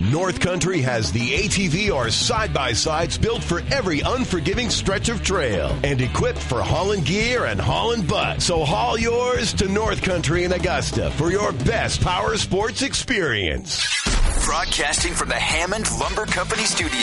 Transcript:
North Country has the ATV or side-by-sides built for every unforgiving stretch of trail and equipped for hauling gear and hauling butt. So haul yours to North Country in Augusta for your best power sports experience. Broadcasting from the Hammond Lumber Company studio.